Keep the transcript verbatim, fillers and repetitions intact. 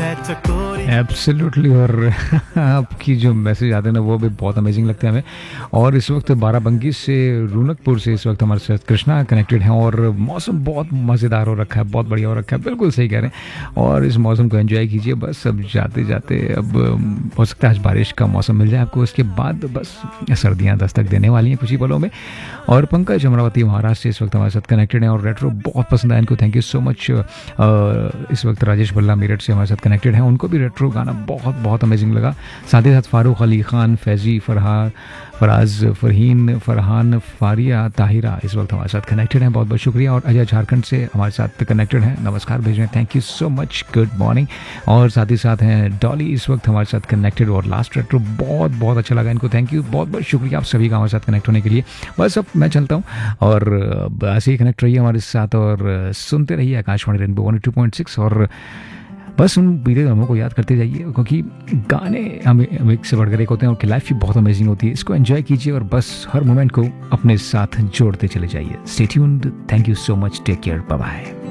Absolutely. और आपकी जो मैसेज आते हैं ना वो भी बहुत अमेजिंग लगते हैं हमें। और इस वक्त बाराबंकी से, रूनकपुर से इस वक्त हमारे साथ कृष्णा कनेक्टेड हैं और मौसम बहुत मज़ेदार हो रखा है, बहुत बढ़िया हो रखा है, बिल्कुल सही कह रहे हैं। और इस मौसम को एंजॉय कीजिए बस। अब जाते जाते अब हो सकता है आज बारिश का मौसम मिल जाए आपको, उसके बाद बस सर्दियाँ दस्तक देने वाली हैं कुछ ही पलों में। और पंकज अमरावती महाराष्ट्र से इस वक्त हमारे साथ कनेक्टेड हैं और रेट्रो बहुत पसंद आया इनको, थैंक यू सो मच। इस वक्त राजेश भल्ला मेरठ से हमारे साथ कनेक्टेड हैं, उनको भी रेट्रो गाना बहुत बहुत अमेजिंग लगा। साथ ही साथ फारूक अली खान, फैजी, फरहान, फराज, फरहीन, फरहान, फारिया, ताहिरा इस वक्त हमारे साथ कनेक्टेड हैं, बहुत बहुत शुक्रिया। और अजय झारखंड से हमारे साथ कनेक्टेड हैं, नमस्कार भेज रहे हैं, thank you so much, good morning. और साथ ही साथ हैं डॉली इस वक्त हमारे साथ कनेक्टेड। और लास्ट रेट्रो बहुत बहुत अच्छा लगा इनको, थैंक यू, बहुत बहुत शुक्रिया आप सभी का हमारे साथ कनेक्ट होने के लिए। बस अब मैं चलता हूँ और ऐसे ही कनेक्ट रहिए हमारे साथ और सुनते रहिए Akashvani rainbow one two point six. और बस उन बीते गानों को याद करते जाइए क्योंकि गाने हमें एक से बढ़कर एक होते हैं और लाइफ भी बहुत अमेजिंग होती है। इसको एंजॉय कीजिए और बस हर मोमेंट को अपने साथ जोड़ते चले जाइए। Stay tuned, thank you so much, take care, bye bye.